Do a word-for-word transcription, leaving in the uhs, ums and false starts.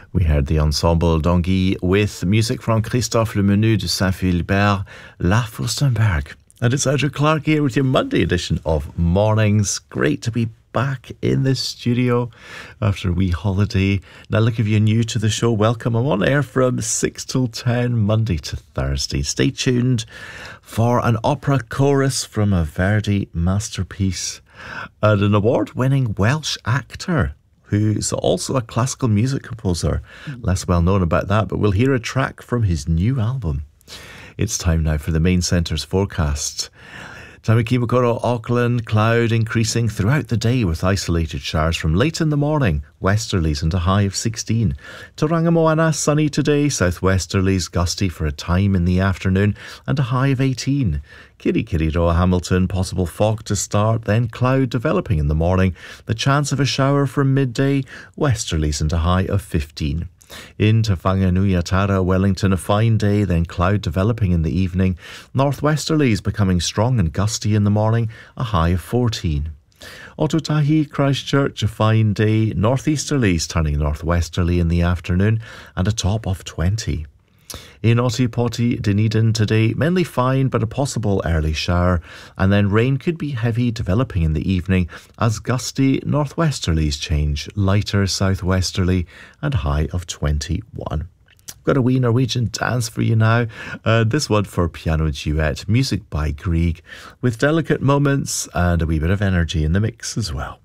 We heard the Ensemble d'Anguille with music from Christophe Lemenu de Saint-Philbert, La Furstenberg. And it's Andrew Clark here with your Monday edition of Mornings. Great to be back in the studio after a wee holiday. Now look, if you're new to the show, welcome. I'm on air from six till ten, Monday to Thursday. Stay tuned for an opera chorus from a Verdi masterpiece and an award-winning Welsh actor who's also a classical music composer. Less well known about that, but we'll hear a track from his new album. It's time now for the Main Centre's forecast. Tamaki Makoro, Auckland, cloud increasing throughout the day with isolated showers from late in the morning, westerlies and a high of sixteen. Tauranga Moana, sunny today, southwesterlies gusty for a time in the afternoon and a high of eighteen. Kirikiriroa, Hamilton, possible fog to start, then cloud developing in the morning, the chance of a shower from midday, westerlies and a high of fifteen. In Te Whanganui-a-Tara, Wellington, a fine day, then cloud developing in the evening. Northwesterlies becoming strong and gusty in the morning, a high of fourteen. Otautahi, Christchurch, a fine day, northeasterlies turning northwesterly in the afternoon and a top of twenty. In Otipoti, Dunedin today, mainly fine but a possible early shower, and then rain could be heavy developing in the evening as gusty northwesterlies change lighter southwesterly and high of twenty-one. Got a wee Norwegian dance for you now. Uh, this one for piano duet, music by Grieg, with delicate moments and a wee bit of energy in the mix as well.